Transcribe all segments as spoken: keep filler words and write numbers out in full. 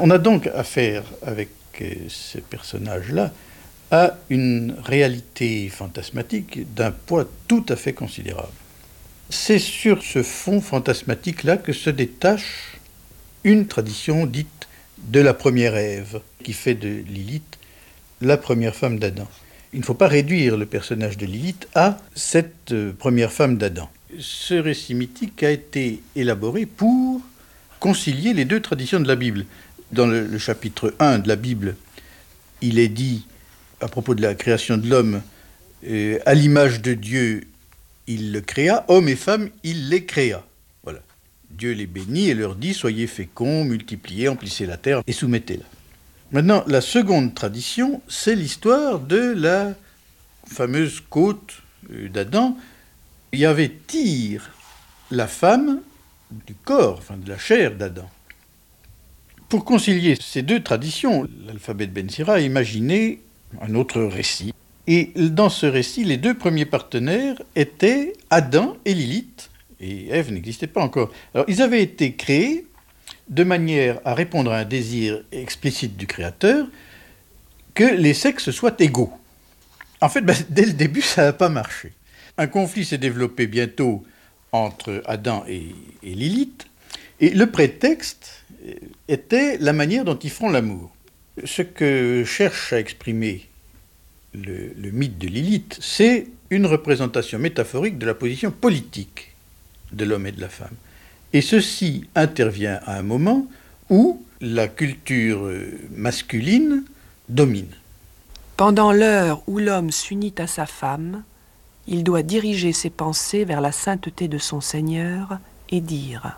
On a donc affaire avec euh, ces personnages-là à une réalité fantasmatique d'un poids tout à fait considérable. C'est sur ce fond fantasmatique-là que se détache une tradition dite de la première Ève, qui fait de Lilith la première femme d'Adam. Il ne faut pas réduire le personnage de Lilith à cette première femme d'Adam. Ce récit mythique a été élaboré pour concilier les deux traditions de la Bible. Dans le, le chapitre un de la Bible, il est dit, à propos de la création de l'homme, euh, à l'image de Dieu, il le créa, hommes et femmes, il les créa. Voilà. Dieu les bénit et leur dit, soyez féconds, multipliez, emplissez la terre et soumettez-la. Maintenant, la seconde tradition, c'est l'histoire de la fameuse côte d'Adam. Yahvé tire la femme du corps, enfin de la chair d'Adam. Pour concilier ces deux traditions, l'alphabet de Ben Sira a imaginé un autre récit. Et dans ce récit, les deux premiers partenaires étaient Adam et Lilith, et Ève n'existait pas encore. Alors, ils avaient été créés de manière à répondre à un désir explicite du Créateur, que les sexes soient égaux. En fait, ben, dès le début, ça n'a pas marché. Un conflit s'est développé bientôt entre Adam et, et Lilith, et le prétexte était la manière dont ils feront l'amour. Ce que cherche à exprimer le, le mythe de Lilith, c'est une représentation métaphorique de la position politique de l'homme et de la femme. Et ceci intervient à un moment où la culture masculine domine. Pendant l'heure où l'homme s'unit à sa femme, il doit diriger ses pensées vers la sainteté de son Seigneur et dire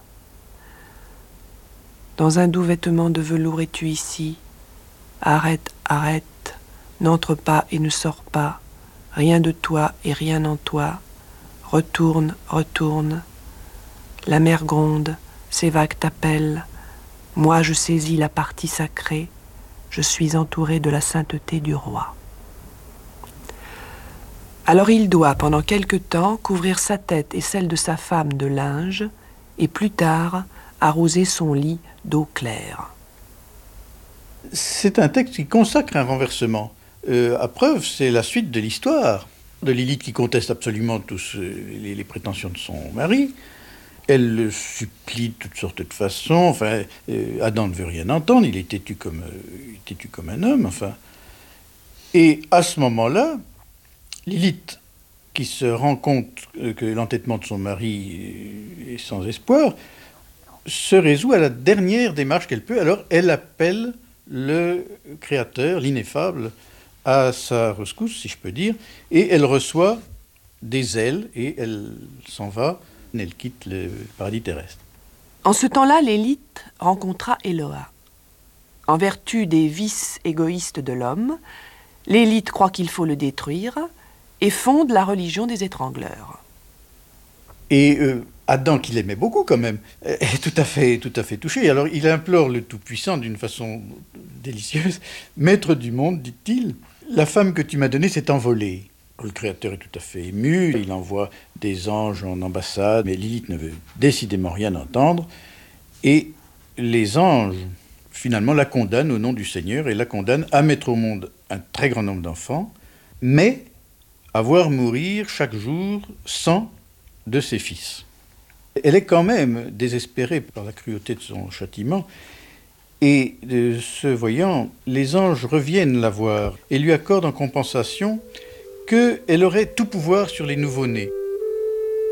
« Dans un doux vêtement de velours es-tu ici. Arrête, arrête, n'entre pas et ne sors pas, rien de toi et rien en toi. Retourne, retourne. La mer gronde, ses vagues t'appellent. Moi je saisis la partie sacrée, je suis entouré de la sainteté du roi. » Alors il doit, pendant quelque temps, couvrir sa tête et celle de sa femme de linge, et plus tard, arroser son lit d'eau claire. C'est un texte qui consacre un renversement. Euh, à preuve, c'est la suite de l'histoire de Lilith qui conteste absolument tous les, les prétentions de son mari. Elle le supplie de toutes sortes de façons. Enfin, euh, Adam ne veut rien entendre. Il est têtu comme, euh, il est têtu comme un homme. Enfin. Et à ce moment-là, Lilith, qui se rend compte que l'entêtement de son mari est sans espoir, se résout à la dernière démarche qu'elle peut. Alors, elle appelle le Créateur, l'ineffable, à sa rescousse, si je peux dire, et elle reçoit des ailes et elle s'en va. Elle quitte le paradis terrestre. En ce temps-là, Lilith rencontra Eloah. En vertu des vices égoïstes de l'homme, Lilith croit qu'il faut le détruire et fonde la religion des étrangleurs. Et euh, Adam, qui l'aimait beaucoup quand même, est tout à fait, tout à fait touché. Alors il implore le Tout-Puissant d'une façon délicieuse. « Maître du monde, dit-il, la femme que tu m'as donnée s'est envolée. » Le Créateur est tout à fait ému, il envoie des anges en ambassade, mais Lilith ne veut décidément rien entendre. Et les anges, finalement, la condamnent au nom du Seigneur et la condamnent à mettre au monde un très grand nombre d'enfants, mais à voir mourir chaque jour cent de ses fils. Elle est quand même désespérée par la cruauté de son châtiment, et de ce voyant, les anges reviennent la voir et lui accordent en compensation qu'elle aurait tout pouvoir sur les nouveau-nés.